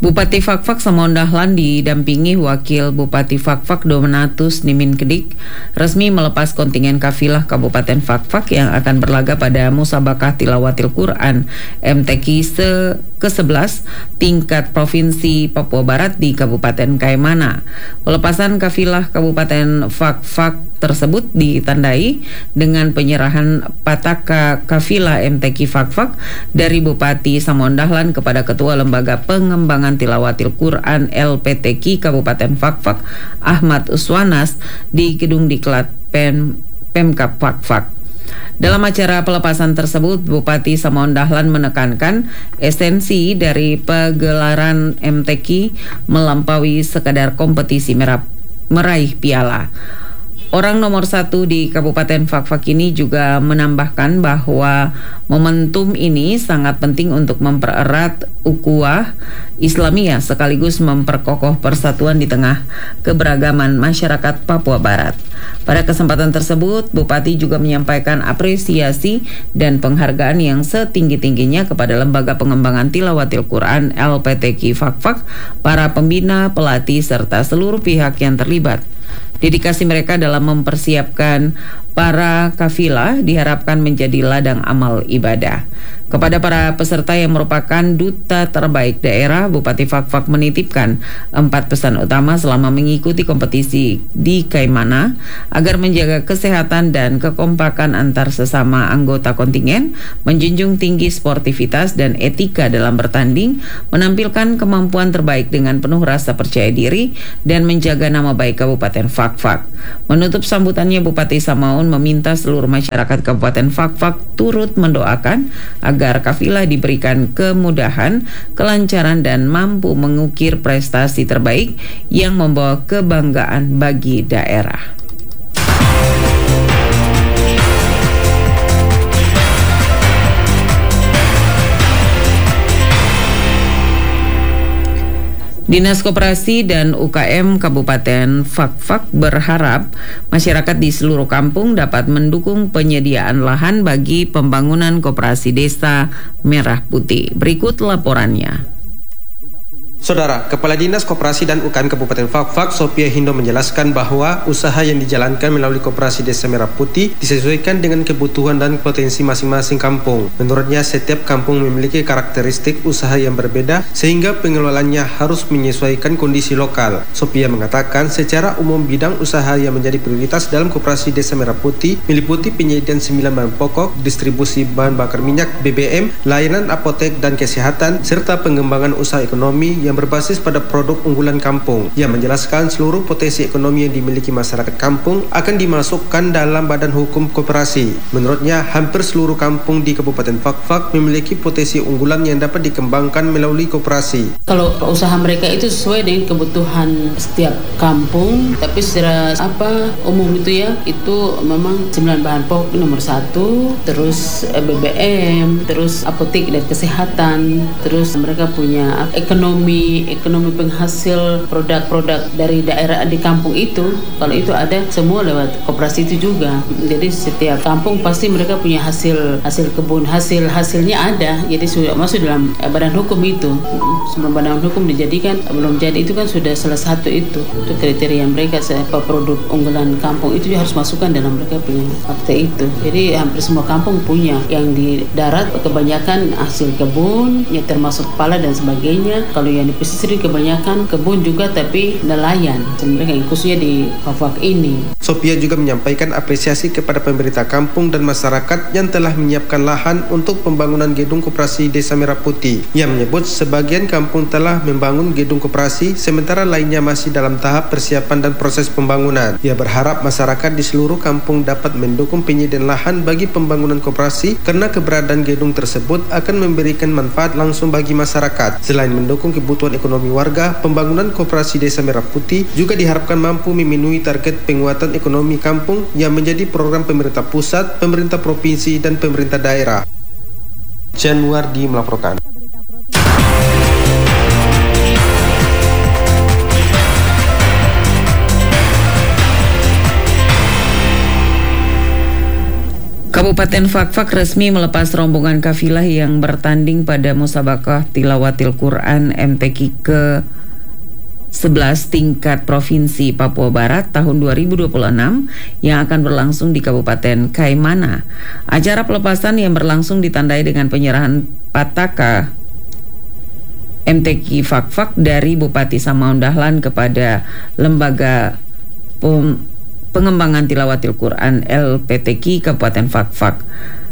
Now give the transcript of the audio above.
Bupati Fakfak Samoon Dahlan didampingi Wakil Bupati Fakfak Donatus Nimin Kedik resmi melepas kontingen kafilah Kabupaten Fakfak yang akan berlaga pada Musabakah Tilawatil Quran MTQ ke-11 tingkat Provinsi Papua Barat di Kabupaten Kaimana. Pelepasan kafilah Kabupaten Fakfak tersebut ditandai dengan penyerahan pataka kafilah MTQ Fakfak dari Bupati Samoon Dahlan kepada Ketua Lembaga Pengembangan Tilawatil Quran LPTQ Kabupaten Fakfak Ahmad Uswanas di Gedung Diklat Pemkab Fakfak. Dalam acara pelepasan tersebut, Bupati Samoon Dahlan menekankan esensi dari pegelaran MTQ melampaui sekadar kompetisi meraih piala. Orang nomor 1 di Kabupaten Fakfak ini juga menambahkan bahwa momentum ini sangat penting untuk mempererat ukhuwah Islamiyah sekaligus memperkokoh persatuan di tengah keberagaman masyarakat Papua Barat. Pada kesempatan tersebut, Bupati juga menyampaikan apresiasi dan penghargaan yang setinggi-tingginya kepada Lembaga Pengembangan Tilawatil Quran LPTQ Fakfak, para pembina, pelatih, serta seluruh pihak yang terlibat. Dedikasi mereka dalam mempersiapkan para kafilah diharapkan menjadi ladang amal ibadah. Kepada para peserta yang merupakan duta terbaik daerah, Bupati Fakfak menitipkan 4 pesan utama selama mengikuti kompetisi di Kaimana agar menjaga kesehatan dan kekompakan antar sesama anggota kontingen, menjunjung tinggi sportivitas dan etika dalam bertanding, menampilkan kemampuan terbaik dengan penuh rasa percaya diri, dan menjaga nama baik Kabupaten Fakfak. Menutup sambutannya, Bupati Samoon meminta seluruh masyarakat Kabupaten Fakfak turut mendoakan agar kafilah diberikan kemudahan, kelancaran, dan mampu mengukir prestasi terbaik yang membawa kebanggaan bagi daerah. Dinas Koperasi dan UKM Kabupaten Fakfak berharap masyarakat di seluruh kampung dapat mendukung penyediaan lahan bagi pembangunan koperasi desa Merah Putih. Berikut laporannya. Saudara, Kepala Dinas Koperasi dan UKM Kabupaten Fakfak, Sophia Hindo, menjelaskan bahwa usaha yang dijalankan melalui Koperasi Desa Merah Putih disesuaikan dengan kebutuhan dan potensi masing-masing kampung. Menurutnya, setiap kampung memiliki karakteristik usaha yang berbeda sehingga pengelolanya harus menyesuaikan kondisi lokal. Sophia mengatakan secara umum bidang usaha yang menjadi prioritas dalam Koperasi Desa Merah Putih meliputi penyediaan 9 bahan pokok, distribusi bahan bakar minyak BBM, layanan apotek dan kesehatan, serta pengembangan usaha ekonomi yang berbasis pada produk unggulan kampung. Ia menjelaskan seluruh potensi ekonomi yang dimiliki masyarakat kampung akan dimasukkan dalam badan hukum koperasi. Menurutnya, hampir seluruh kampung di Kabupaten Fakfak memiliki potensi unggulan yang dapat dikembangkan melalui koperasi. Kalau usaha mereka itu sesuai dengan kebutuhan setiap kampung, tapi secara umum itu ya, itu memang 9 bahan pokok nomor 1, terus BBM, terus apotek dan kesehatan, terus mereka punya ekonomi penghasil produk-produk dari daerah di kampung itu. Kalau itu ada semua lewat koperasi itu juga. Jadi setiap kampung pasti mereka punya hasil kebun, hasilnya ada. Jadi sudah masuk dalam badan hukum itu. Sebelum badan hukum dijadikan, belum jadi itu kan sudah salah satu itu kriteria mereka. Produk unggulan kampung itu juga harus masukkan dalam mereka punya akte itu. Jadi hampir semua kampung punya. Yang di darat kebanyakan hasil kebun, ya termasuk pala dan sebagainya. Kalau yang di pesisir kebanyakan kebun juga, tapi nelayan mereka khususnya di Fakfak ini. Sophia juga menyampaikan apresiasi kepada pemerintah kampung dan masyarakat yang telah menyiapkan lahan untuk pembangunan gedung koperasi Desa Merah Putih. Ia menyebut sebagian kampung telah membangun gedung koperasi, sementara lainnya masih dalam tahap persiapan dan proses pembangunan. Ia berharap masyarakat di seluruh kampung dapat mendukung penyediaan lahan bagi pembangunan koperasi karena keberadaan gedung tersebut akan memberikan manfaat langsung bagi masyarakat. Selain mendukung kebutuhan ekonomi warga, pembangunan koperasi Desa Merah Putih juga diharapkan mampu memenuhi target penguatan ekonomi kampung yang menjadi program pemerintah pusat, pemerintah provinsi, dan pemerintah daerah. Januardi melaporkan. Kabupaten Fakfak resmi melepas rombongan kafilah yang bertanding pada Musabaqah Tilawatil Quran MTQ ke 11 tingkat Provinsi Papua Barat tahun 2026 yang akan berlangsung di Kabupaten Kaimana. Acara pelepasan yang berlangsung ditandai dengan penyerahan pataka MTQ Fakfak dari Bupati Samaun Dahlan kepada Lembaga Pengembangan Tilawatil Quran LPTQ Kabupaten Fakfak.